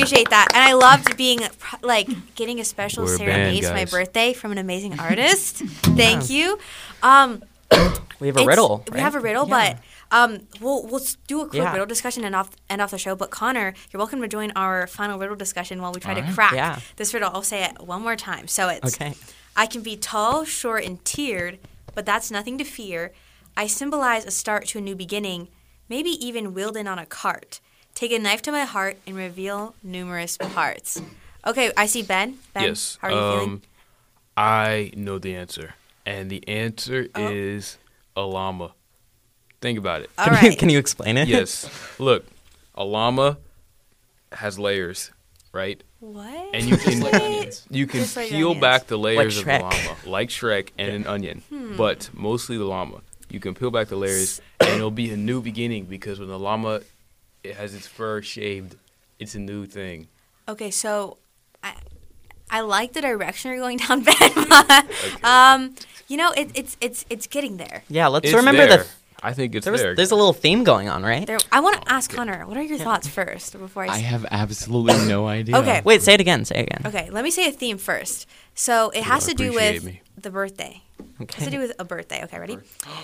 appreciate that. And I loved being, getting a special We're a serenade band, for my guys. birthday from an amazing artist. Thank you. We have a riddle. We have a riddle, Yeah. but we'll do a quick Yeah. riddle discussion and end off the show. But Connor, you're welcome to join our final riddle discussion while we try to crack Yeah. this riddle. I'll say it one more time. So it's, Okay. I can be tall, short, and tiered, but that's nothing to fear. I symbolize a start to a new beginning, maybe even wheeled in on a cart. Take a knife to my heart and reveal numerous parts. Okay, I see Ben. Ben, Yes. how are you feeling? I know the answer, and the answer is a llama. Think about it. All right. Can you explain it? Yes. Look, a llama has layers, right? What? And you can like onions. you can Just like peel onions. back the layers of the Shrek. llama, like Shrek and an onion, Hmm. but mostly the llama. You can peel back the layers, and it'll be a new beginning because when the llama it has its fur shaved, it's a new thing. Okay, so I like the direction you're going down, Ben. It's getting there. Yeah, let's It's remember there. the. I think it's There's there. a little theme going on, right? There. I want to ask Connor, what are your thoughts first before I I have absolutely no idea. Okay. Wait, say it again. Say it again. Okay, let me say a theme first. So it has to do appreciate with me. the birthday. It has to Okay. do with a birthday. Okay, ready?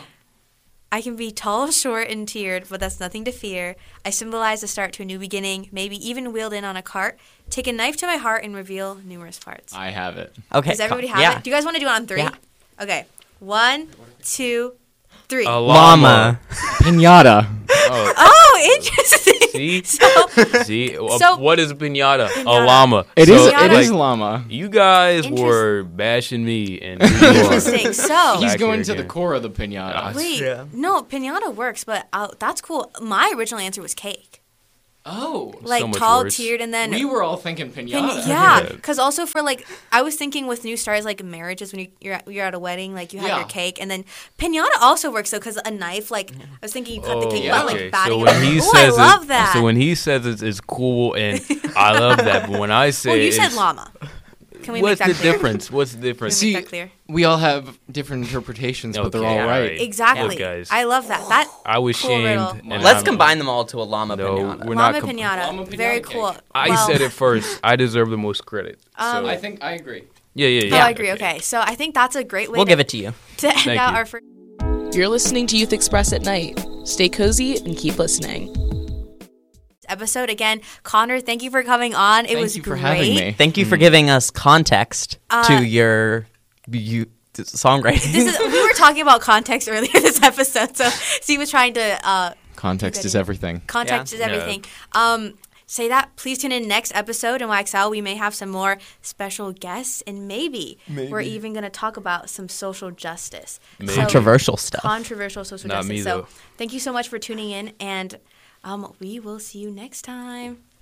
I can be tall, short, and tiered, but that's nothing to fear. I symbolize the start to a new beginning, maybe even wheeled in on a cart. Take a knife to my heart and reveal numerous parts. I have it. Okay. Does everybody have yeah. it? Do you guys want to do it on three? Yeah. Okay. 1, 2, 3. a Llama. Pinata. Oh, Oh, interesting. see, So, see. So- What is a pinata? Pinata. A llama. It So, is. Pinata. It is like, llama. You guys Interest- were bashing me, and here you are. interesting. So, He's Back going here to the again. core of the pinata. wait. Yeah. No, pinata works, but that's cool. My original answer was cake. Oh. Like much tall, worse. tiered, and then We were all thinking pinata. yeah, Yeah. because also for I was thinking with new stars like marriages when you're at a wedding, like you have Yeah. your cake, and then pinata also works though because a knife, I was thinking you cut the cake, yeah. but okay. batting So it. when he Ooh, says I love that. so when he says it's cool, and I love that, but when I say well, you said it's- llama. Can we what's make the that clear? difference? What's the difference? Can we See, make that clear? We all have different interpretations, but they're Okay, all right. alright. Exactly. Look, guys. I love that. That I was Cool shamed. riddle. and Let's I'm- combine them all to a llama No, pinata. we're llama not. pinata. Llama pinata Very cake. cool. I Well, said it first. I deserve the most credit. So, I think I agree. yeah. Oh, I agree. Okay, so I think that's a great way We'll give it to you. to end Thank out you. our first You're listening to Youth Express at Night. Stay cozy and keep listening. episode. Again, Connor, thank you for coming on. It Thank was you for great. having me. Thank you for giving us context to your songwriting. We were talking about context earlier this episode, so he was trying to Context is everything. context Yeah. is everything. Say that. Please tune in next episode in YXL. We may have some more special guests, and maybe. We're even going to talk about some social justice. Maybe. So- Controversial stuff. Controversial social Not justice. me, so though. thank you so much for tuning in, and we will see you next time.